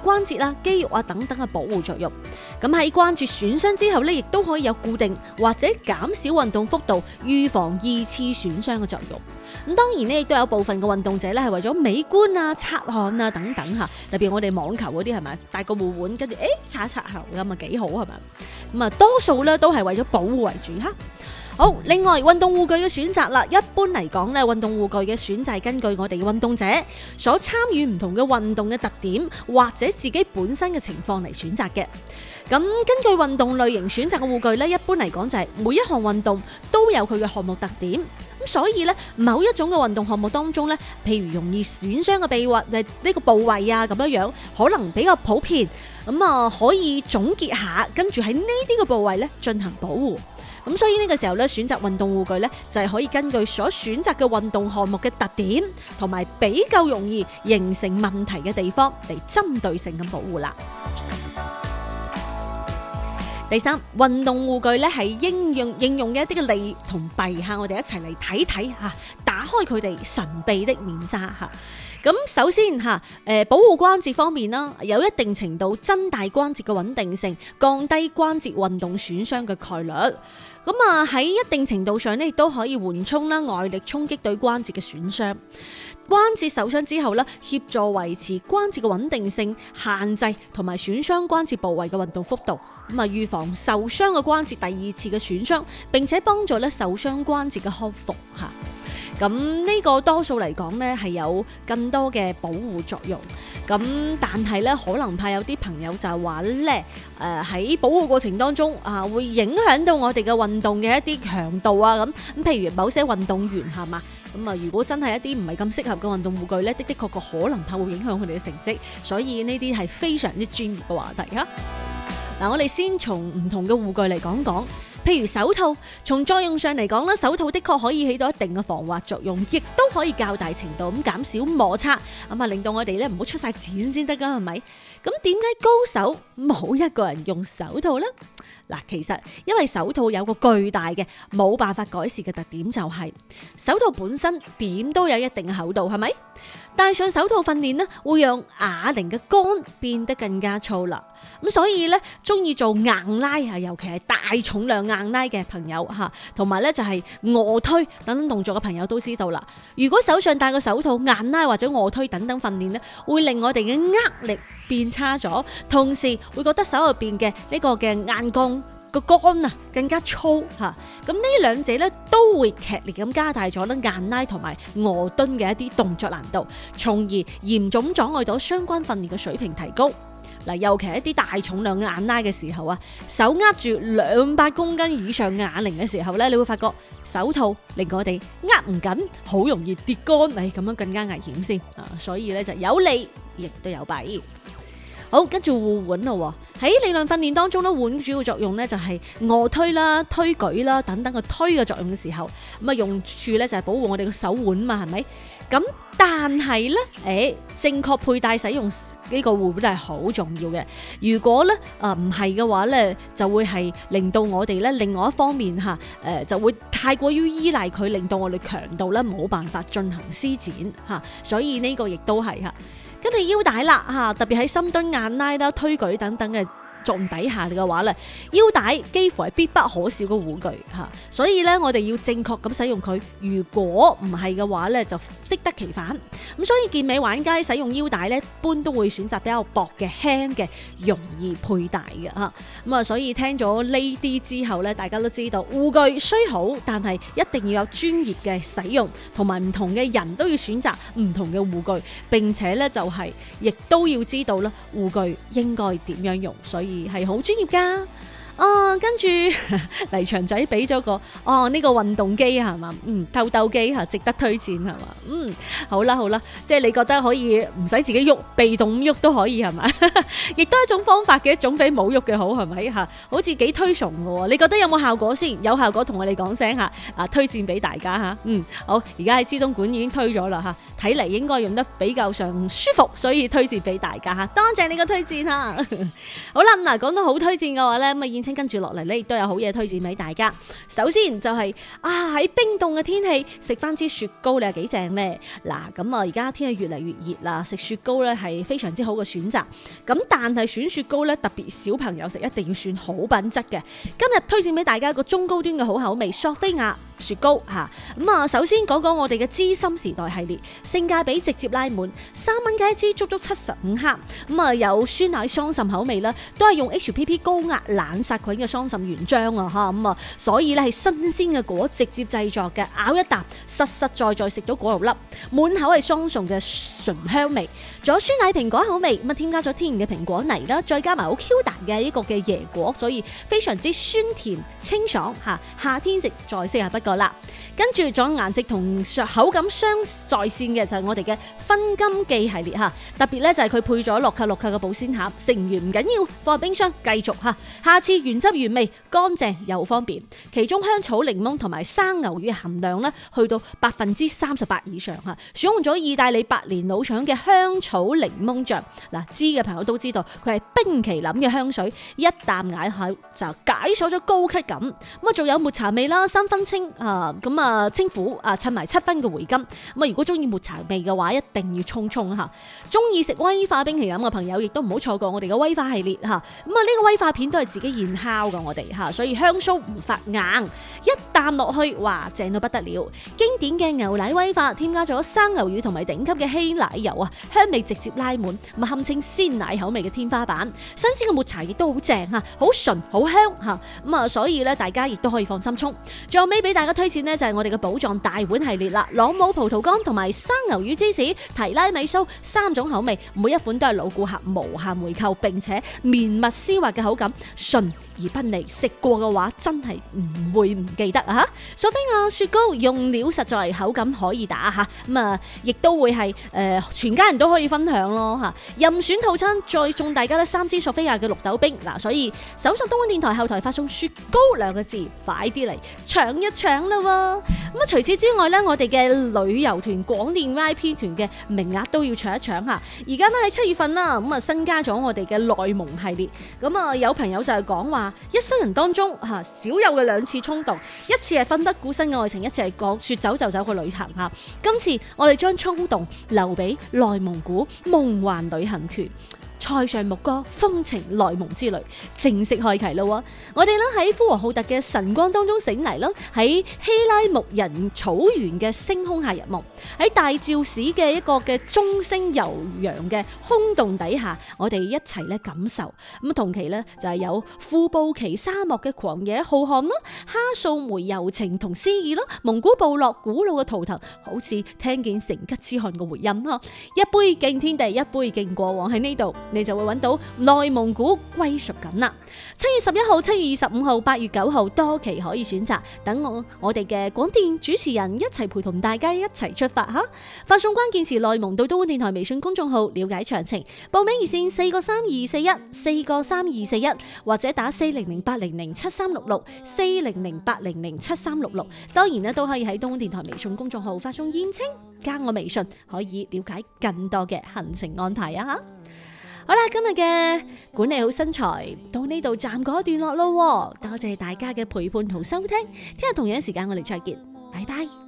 關節啊、肌肉啊等等嘅保護作用。咁喺關節損傷之後咧，亦都可以有固定或者減少運動幅度，預防二次損傷嘅作用。咁當然咧，亦都有部分嘅運動者咧係為咗美觀啊、擦汗啊等等嚇，特別我哋網球嗰啲係咪戴個護腕，跟住擦下喉咁啊幾好係咪？咁啊多數咧都係為咗保護為主嚇。好，另外運動護具嘅選擇啦，一般嚟講咧，運動護具嘅選擇係根據我哋嘅運動者所參與唔同嘅運動嘅特點或者自己本身嘅情況嚟選擇嘅。咁根據運動類型選擇嘅護具咧，一般嚟講就係每一項運動都有佢嘅項目特點。咁所以咧，某一種嘅運動項目當中咧，譬如容易損傷嘅臂或呢個部位啊咁樣，可能比較普遍。咁啊，可以總結下，跟住喺呢啲嘅部位咧進行保護。咁所以呢個時候咧，選擇運動護具咧，就係可以根據所選擇嘅運動項目嘅特點，同埋比較容易形成問題嘅地方嚟針對性咁保護啦。第三，運動護具咧係應用嘅一啲嘅利同弊嚇，我哋一齊嚟睇睇嚇，打開佢哋神秘的面紗嚇。咁首先嚇，保護關節方面啦，有一定程度增大關節嘅穩定性，降低關節運動損傷嘅概率。咁啊喺一定程度上咧，亦都可以緩衝啦外力衝擊對關節嘅損傷。關節受傷之後咧，協助維持關節嘅穩定性，限制同埋損傷關節部位嘅運動幅度。咁啊，預防受傷嘅關節第二次嘅損傷，並且幫助咧受傷關節嘅康復嚇。咁呢個多數嚟講呢係有更多嘅保護作用。咁但係咧，可能怕有啲朋友就係話咧，喺保護過程當中啊，會影響到我哋嘅運動嘅一啲強度啊咁。譬如某些運動員係嘛，咁啊如果真係一啲唔係咁適合嘅運動護具咧，的確可能怕會影響佢哋嘅成績。所以呢啲係非常之專業嘅話題嚇。嗱，我哋先從唔同嘅護具嚟講講。譬如手套，從作用上嚟講咧，手套的確可以起到一定嘅防滑作用，亦都可以較大程度咁減少摩擦，咁啊令到我哋咧唔好出晒剪先得噶，係咪？咁點解高手冇一個人用手套呢？嗱，其實因為手套有個巨大嘅冇辦法改善嘅特點，就係手套本身點都有一定嘅厚度，係咪？戴上手套訓練呢，會讓啞鈴嘅桿變得更加粗啦。咁所以咧，中意做硬拉啊，尤其係大重量硬拉嘅朋友嚇，同埋咧就係臥推等等動作嘅朋友都知道啦。如果手上戴個手套，硬拉或者臥推等等訓練呢，會令我哋嘅握力變差咗，同時會覺得手入邊嘅呢個嘅硬鋼個桿啊更加粗嚇，咁呢兩者咧都會劇烈咁加大咗咧硬拉同埋臥蹲嘅一啲動作難度，從而嚴重阻礙到相關訓練嘅水平提高。嗱，尤其係一啲大重量嘅硬拉嘅時候啊，手握住200公斤以上啞鈴嘅時候咧，你會發覺手套令我哋握唔緊，好容易跌桿，咁樣更加危險先啊！所以咧就有利亦都有弊。好，跟住護腕咯。喺理論訓練當中咧，腕主要作用咧就係臥推啦、推舉啦等等嘅推嘅作用嘅時候，咁啊用處咧就係保護我哋嘅手腕嘛，係咪？咁但係咧，正確佩戴使用呢個護腕係好重要嘅。如果咧唔係嘅話咧，就會係令到我哋咧另外一方面嚇就會太過於依賴佢，令到我哋強度咧冇辦法進行施展嚇。所以呢個亦都係嚇。跟住腰帶啦嚇，特別喺深蹲、硬拉啦、推舉等等嘅作用底下嘅話咧，腰帶幾乎係必不可少嘅護具嚇，所以咧我哋要正確咁使用佢。如果唔係嘅話咧，就適得其反。咁所以健美玩家使用腰帶咧，一般都會選擇比較薄嘅、輕嘅、容易佩戴嘅嚇。咁啊，所以聽咗呢啲之後咧，大家都知道護具雖好，但係一定要有專業嘅使用，同埋唔同嘅人都要選擇唔同嘅護具，並且咧就係亦都要知道啦護具應該點樣用，所以係好專業噶。跟住黎祥仔俾咗個呢個運動機係嘛，鬥鬥機嚇，值得推薦係嘛，好啦，即係你覺得可以唔使自己喐，被動咁喐都可以係咪？亦都係一種方法嘅，一種比冇喐嘅好係咪嚇？好似幾推崇嘅喎，你覺得有冇效果先？有效果同我哋講聲嚇，推薦俾大家嚇。好，而家喺資東莞已經推咗啦嚇，睇嚟應該用得比較上舒服，所以推薦俾大家嚇。多謝你個推薦嚇。好啦，嗱講到好推薦嘅話咧，咁啊青跟住落嚟咧，亦都有好嘢推薦俾大家。首先就係喺冰凍嘅天氣食翻支雪糕，你係幾正呢？嗱，咁而家天氣越嚟越熱啦，食雪糕咧係非常之好嘅選擇。咁但係選雪糕咧，特別小朋友食一定要選好品質嘅。今日推薦俾大家一個中高端嘅好口味索菲亞雪糕嚇。首先講講我哋嘅知心時代系列，性價比直接拉滿，3蚊雞一支，足足75克。有酸奶桑葚口味啦，都係用 HPP 高壓冷殺菌嘅桑葚原漿啊，所以咧係新鮮嘅果直接製作嘅，咬一啖實實在在食到果肉粒，滿口係桑葚嘅醇香味。仲有酸奶蘋果口味，添加咗天然嘅蘋果泥啦，再加埋好 Q 彈嘅一個嘅椰果，所以非常之酸甜清爽嚇，夏天食再適合不過啦。跟住仲有顏值同口感雙在線嘅就係我哋嘅分金記系列嚇，特別咧就係佢配咗六克嘅保鮮盒，食唔完唔緊要，放入冰箱繼續嚇，下次原汁原味，乾淨又方便。其中香草檸檬同埋生牛乳含量咧去到38%以上嚇，選用咗意大利百年老廠嘅香草檸檬醬。嗱，知嘅朋友都知道佢係冰淇淋嘅香水，一啖咬口就解鎖咗高級感。仲有抹茶味啦，3分清清苦襯埋7分嘅回甘。如果中意抹茶味嘅話，一定要沖嚇。中意食威化冰淇淋嘅朋友，亦都唔好錯過我哋嘅威化系列嚇。呢個威化片都係自己現烤嘅，我哋嚇，所以香酥唔發硬，一啖落去，哇，正到不得了！經典嘅牛奶威化，添加咗生牛乳同埋頂級嘅稀奶油啊，香味直接拉滿，堪稱鮮奶口味嘅天花板。新鮮嘅抹茶亦都好正嚇，好純好香嚇，所以咧大家亦都可以放心沖。最後尾俾大家推薦呢，就係我哋嘅寶藏大碗系列啦，朗姆葡萄乾同埋生牛乳芝士提拉米蘇3種口味，每一款都係老顧客無限回購，並且綿密絲滑嘅口感，純而不膩，食過嘅話真係唔會唔記得啊！索菲亞雪糕用料實在，口感可以打嚇，亦都會係全家人都可以分享咯嚇。任選套餐再送大家3支索菲亞嘅綠豆冰嗱，所以搜索東莞電台後台發送雪糕2個字，快啲嚟搶一搶啦喎！除此之外咧，我哋嘅旅遊團廣電 VIP 團嘅名額都要搶一搶嚇。而家咧喺7月份啦，新加咗我哋嘅內蒙系列，有朋友就係講話，一生人當中少有嘅2次衝動，一次係奮不顧身嘅愛情，一次係講說走就走嘅旅行嚇。今次我哋將衝動留俾內蒙古夢幻旅行團。塞上牧歌，風情內蒙之旅正式開啟咯！我哋咧喺呼和浩特嘅晨光當中醒嚟啦，喺希拉木人草原嘅星空下入夢，喺大昭寺嘅一個嘅鐘聲悠揚嘅空洞底下，我哋一齊咧感受。同期咧就係有庫布齊沙漠嘅狂野浩瀚啦，哈素梅柔情同詩意啦，蒙古部落古老嘅圖騰，好似聽見成吉思汗嘅回音呵！一杯敬天地，一杯敬過往喺呢度。你就會揾到內蒙古歸屬感啦。7月11號、7月25號、8月9號多期可以選擇，等我哋嘅廣電主持人一齊陪同大家一齊出發哈！發送關鍵詞內蒙到東莞電台微信公眾號了解詳情，報名熱線4個3241 4個3241，或者打40080073664 40080073666。當然咧都可以喺東莞電台微信公眾號發送燕青加我微信，可以了解更多嘅行程安排啊哈！好啦，今日嘅管理好身材到呢度暫告一段落咯，多謝大家嘅陪伴同收聽，聽日同樣時間我哋再見，拜拜。